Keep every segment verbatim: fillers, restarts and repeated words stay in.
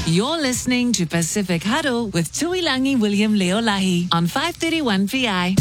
You're listening to Pacific Huddle with Tuilangi William Leolahi on five thirty-one P I.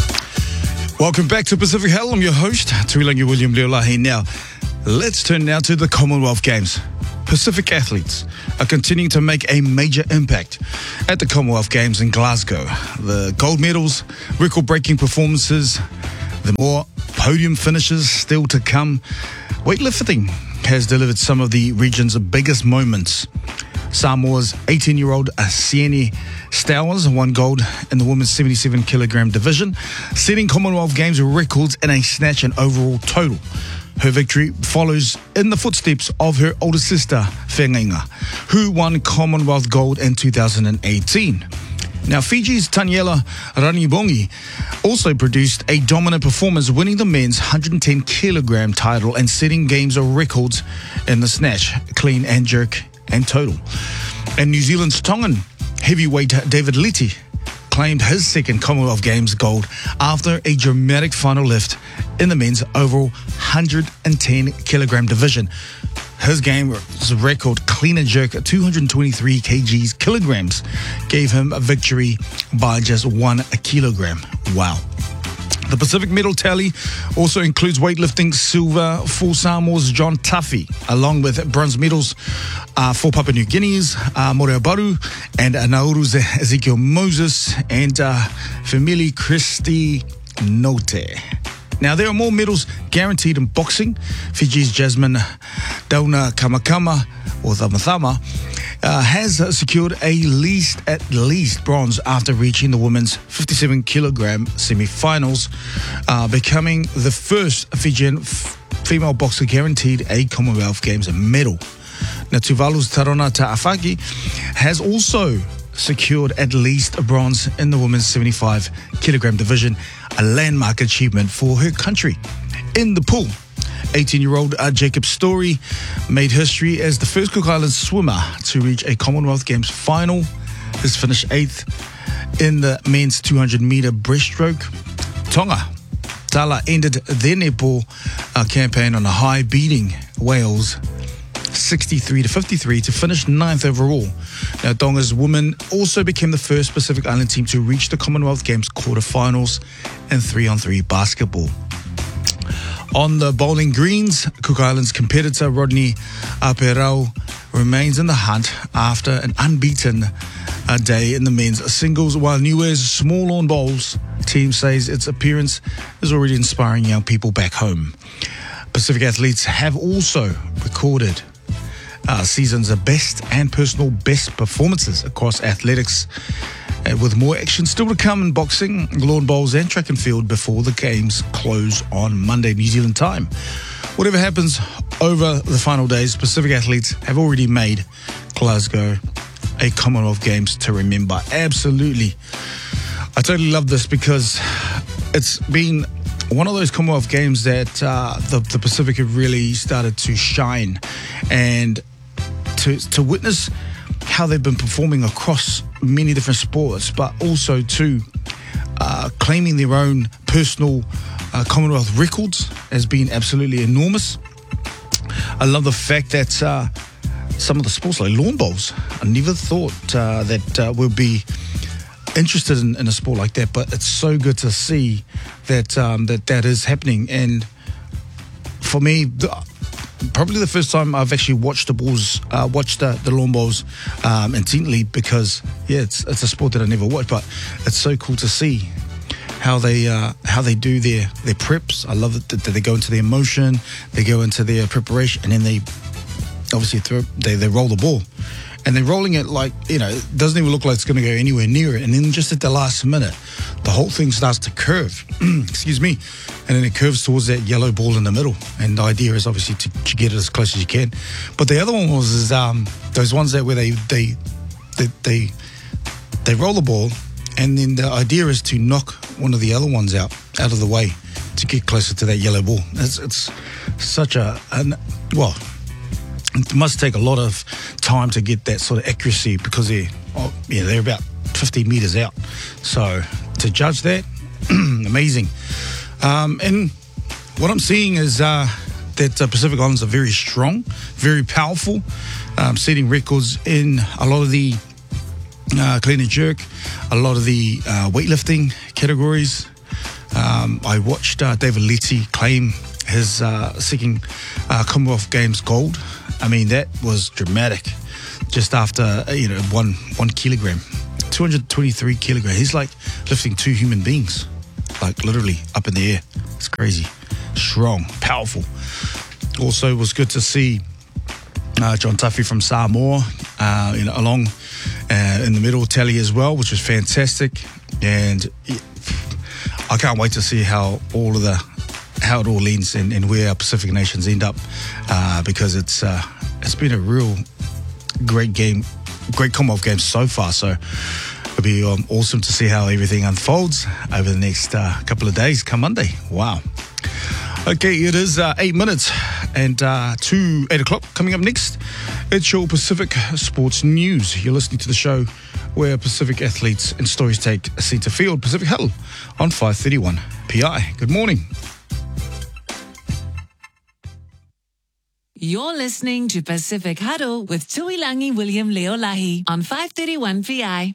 Welcome back to Pacific Huddle. I'm your host, Tuilangi William Leolahi. Now, let's turn now to the Commonwealth Games. Pacific athletes are continuing to make a major impact at the Commonwealth Games in Glasgow. The gold medals, record-breaking performances, the more podium finishes still to come. Weightlifting has delivered some of the region's biggest moments. Samoa's eighteen-year-old Sieni Stowers won gold in the women's seventy-seven kilogram division, setting Commonwealth Games records in a snatch and overall total. Her victory follows in the footsteps of her older sister, Whengainga, who won Commonwealth gold in two thousand eighteen. Now, Fiji's Taniela Ranibongi also produced a dominant performance, winning the men's one hundred ten kilogram title and setting games records in the snatch, clean and jerk and total. And New Zealand's Tongan heavyweight David Liti claimed his second Commonwealth Games gold after a dramatic final lift in the men's overall one hundred ten kilogram division. His game's record clean and jerk at two hundred twenty-three kilograms gave him a victory by just one kilogram. Wow. The Pacific medal tally also includes weightlifting silver for Samoa's John Tuffy, along with bronze medals uh, for Papua New Guinea's uh, Morea Baru and uh, Nauru's Ezekiel Moses and uh, Famili Christy Note. Now, there are more medals guaranteed in boxing. Fiji's Jasmine Dauna Kamakama, or Thamathama, uh, has secured a least, at least bronze after reaching the women's fifty-seven kilogram semi-finals, uh, becoming the first Fijian f- female boxer guaranteed a Commonwealth Games medal. Now, Tuvalu's Tarona Ta'afaki has also secured at least a bronze in the women's seventy-five kilogram division, a landmark achievement for her country. In the pool, eighteen-year-old uh, Jacob Story made history as the first Cook Islands swimmer to reach a Commonwealth Games final. He's finished eighth in the men's two hundred metre breaststroke. Tonga Tala ended their netball uh, campaign on a high, beating Wales sixty-three to fifty-three to finish ninth overall. Now, Tonga's women also became the first Pacific Island team to reach the Commonwealth Games quarterfinals in three-on-three basketball. On the bowling greens, Cook Islands competitor Rodney Aperau remains in the hunt after an unbeaten uh, day in the men's singles, while Niue's small lawn bowls team says its appearance is already inspiring young people back home. Pacific athletes have also recorded uh, season's best and personal best performances across athletics, uh, with more action still to come in boxing, lawn bowls and track and field before the games close on Monday, New Zealand time. Whatever happens over the final days, Pacific athletes have already made Glasgow a Commonwealth Games to remember. Absolutely. I totally love this because it's been one of those Commonwealth Games that uh, the, the Pacific have really started to shine, and to to witness how they've been performing across many different sports, but also to uh, claiming their own personal uh, Commonwealth records has been absolutely enormous. I love the fact that uh, some of the sports like lawn bowls, I never thought uh, that uh, would be interested in, in a sport like that, but it's so good to see that um, that that is happening. And for me, the, probably the first time I've actually watched the balls, uh, watched the, the lawn bowls um, intently, because yeah, it's it's a sport that I never watched, but it's so cool to see how they uh, how they do their their preps. I love it that they go into the emotion, they go into their preparation, and then they obviously throw they they roll the ball. And they're rolling it like, you know, it doesn't even look like it's going to go anywhere near it. And then just at the last minute, the whole thing starts to curve. Excuse me. And then it curves towards that yellow ball in the middle. And the idea is obviously to, to get it as close as you can. But the other one was is, um, those ones that where they, they they they they roll the ball, and then the idea is to knock one of the other ones out out of the way to get closer to that yellow ball. It's, it's such a an, well. It must take a lot of time to get that sort of accuracy, because they're, oh, yeah, they're about fifty metres out. So to judge that, amazing. Um, and what I'm seeing is uh, that uh, Pacific Islands are very strong, very powerful. um, setting records in a lot of the uh, clean and jerk, a lot of the uh, weightlifting categories. Um, I watched uh, David Letty claim his uh, second uh, Commonwealth Games gold. I mean, that was dramatic. Just after, you know, one one kilogram, two hundred twenty-three kilograms. He's like lifting two human beings, like literally up in the air. It's crazy. Strong, powerful. Also, it was good to see uh, John Tuffy from Samoa, uh, you know, along uh, in the middle tally as well, which was fantastic. And I can't wait to see how all of the how it all ends and, and where our Pacific nations end up, uh, because it's uh, it's been a real great game, great Commonwealth game so far. So it'll be um, awesome to see how everything unfolds over the next uh, couple of days come Monday. Wow. Okay, it is uh, eight minutes and uh, to eight o'clock. Coming up next, it's your Pacific Sports News. You're listening to the show where Pacific athletes and stories take a centre field. Pacific Huddle on five thirty-one P I. Good morning. You're listening to Pacific Huddle with Tuilangi William Leolahi on five thirty-one P I.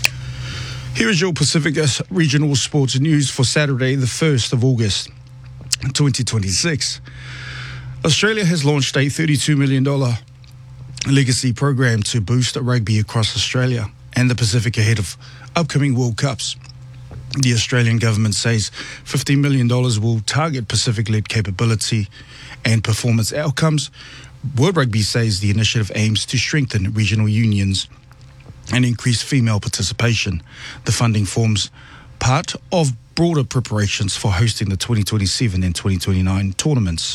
Here is your Pacific Regional Sports News for Saturday, the first of August, twenty twenty-six. Australia has launched a thirty-two million dollars legacy program to boost rugby across Australia and the Pacific ahead of upcoming World Cups. The Australian government says fifteen million dollars will target Pacific-led capability and performance outcomes. World Rugby says the initiative aims to strengthen regional unions and increase female participation. The funding forms part of broader preparations for hosting the twenty twenty-seven and twenty twenty-nine tournaments.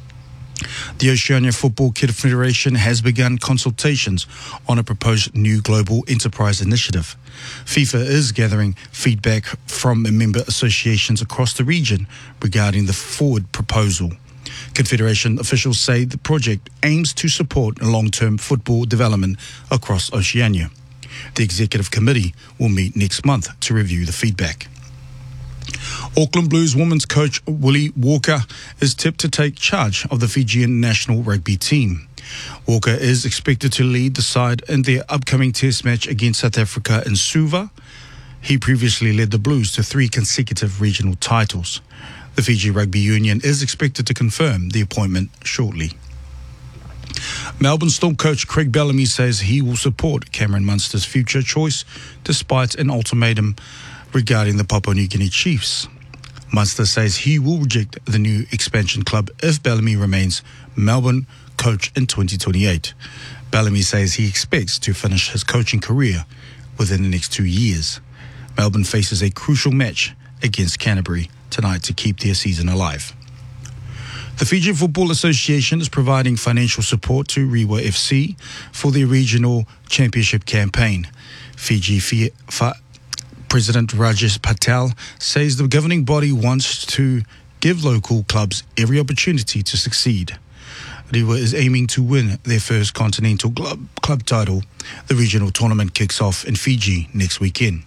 The Oceania Football Confederation has begun consultations on a proposed new global enterprise initiative. FIFA is gathering feedback from member associations across the region regarding the forward proposal. Confederation officials say the project aims to support long-term football development across Oceania. The executive committee will meet next month to review the feedback. Auckland Blues women's coach Willie Walker is tipped to take charge of the Fijian national rugby team. Walker is expected to lead the side in their upcoming test match against South Africa in Suva. He previously led the Blues to three consecutive regional titles. The Fiji Rugby Union is expected to confirm the appointment shortly. Melbourne Storm coach Craig Bellamy says he will support Cameron Munster's future choice despite an ultimatum regarding the Papua New Guinea Chiefs. Munster says he will reject the new expansion club if Bellamy remains Melbourne coach in twenty twenty-eight. Bellamy says he expects to finish his coaching career within the next two years. Melbourne faces a crucial match against Canterbury tonight to keep their season alive. The Fiji Football Association is providing financial support to Rewa F C for their regional championship campaign. Fiji F I President Rajesh Patel says the governing body wants to give local clubs every opportunity to succeed. Rewa is aiming to win their first continental club, club title. The regional tournament kicks off in Fiji next weekend.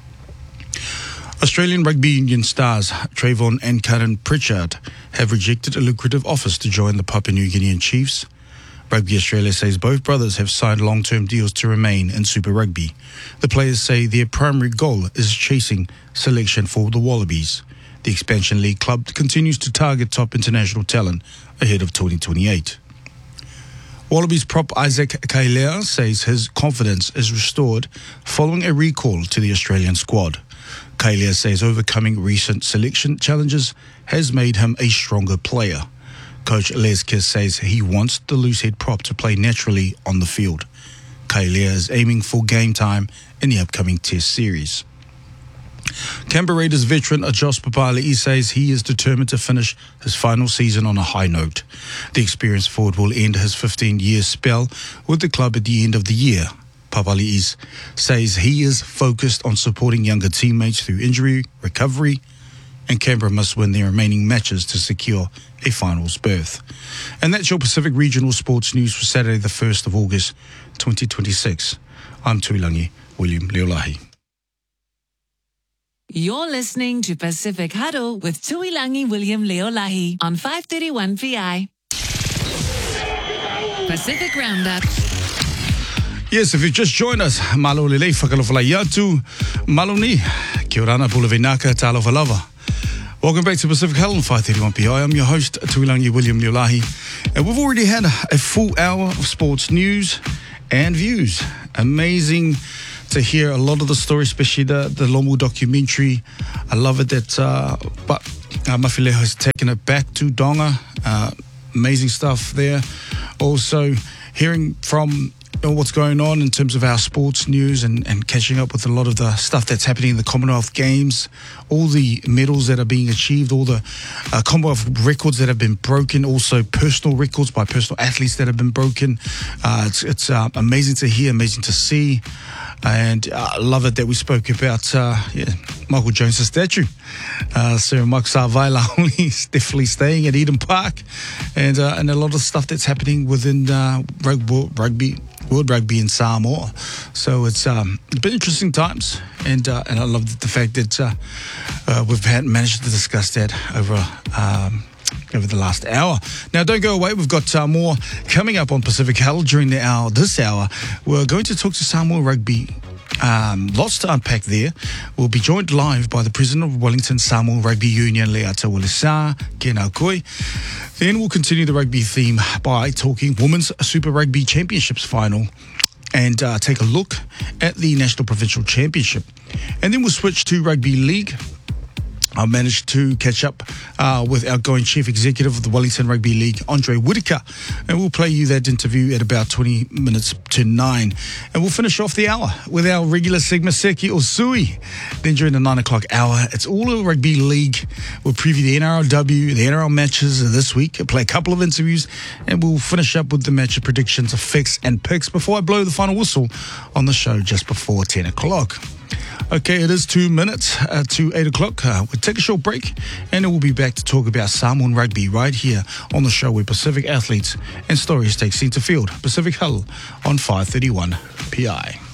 Australian Rugby Union stars Trayvon and Karen Pritchard have rejected a lucrative offer to join the Papua New Guinean Chiefs. Rugby Australia says both brothers have signed long-term deals to remain in Super Rugby. The players say their primary goal is chasing selection for the Wallabies. The Expansion League club continues to target top international talent ahead of twenty twenty-eight. Wallabies prop Isaac Kailea says his confidence is restored following a recall to the Australian squad. Kailea says overcoming recent selection challenges has made him a stronger player. Coach Les Kiss says he wants the loosehead prop to play naturally on the field. Kailea is aiming for game time in the upcoming Test series. Canberra Raiders veteran Josh Papali'i says he is determined to finish his final season on a high note. The experienced forward will end his fifteen-year spell with the club at the end of the year. Papali'i says he is focused on supporting younger teammates through injury recovery, and Canberra must win their remaining matches to secure a finals berth. And that's your Pacific Regional Sports News for Saturday, the first of August, twenty twenty-six. I'm Tuilangi William Leolahi. You're listening to Pacific Huddle with Tuilangi William Leolahi on five thirty-one P I. Pacific Roundup. Yes, if you've just joined us, malo lelei whakalawhalai atu, malo ni, kia orana pula venaka talo lava. Welcome back to Pacific Hell on five thirty-one P I. I'm your host, Tuilangi William Leolahi, and we've already had a, a full hour of sports news and views. Amazing to hear a lot of the stories, especially the, the Lomu documentary. I love it that uh, but uh, Mawhileho has taken it back to Donga. Uh, amazing stuff there. Also, hearing from what's going on in terms of our sports news and, and catching up with a lot of the stuff that's happening in the Commonwealth Games, all the medals that are being achieved, all the uh, Commonwealth records that have been broken, also personal records by personal athletes that have been broken. Uh, it's it's uh, amazing to hear, amazing to see. And uh, I love it that we spoke about uh, yeah, Michael Jones' statue. Uh, Sir Michael Savaila is definitely staying at Eden Park, and uh, and a lot of stuff that's happening within uh, rugby, rugby, world rugby in Samoa. So it's um, been interesting times, and uh, and I love the fact that uh, uh, we've had managed to discuss that over. Um, over the last hour. Now, don't go away. We've got uh, more coming up on Pacific Hell during the hour. This hour, we're going to talk to Samoa Rugby. Um, lots to unpack there. We'll be joined live by the President of Wellington Samoa Rugby Union, Leata Wilisa Kenakoi. Then we'll continue the rugby theme by talking Women's Super Rugby Championships final and uh, take a look at the National Provincial Championship. And then we'll switch to Rugby League. I managed to catch up uh, with outgoing Chief Executive of the Wellington Rugby League, Andre Whitaker, and we'll play you that interview at about twenty minutes to nine. And we'll finish off the hour with our regular segment, Seki or Sui. Then during the nine o'clock hour, it's all a Rugby League. We'll preview the N R L W, the N R L matches this week, we'll play a couple of interviews, and we'll finish up with the match predictions, fix and picks before I blow the final whistle on the show just before ten o'clock. Okay, it is two minutes uh, to eight o'clock. Uh, we'll take a short break, and then we'll be back to talk about Samoan rugby right here on the show where Pacific athletes and stories take centre field. Pacific Hell on five thirty-one P I.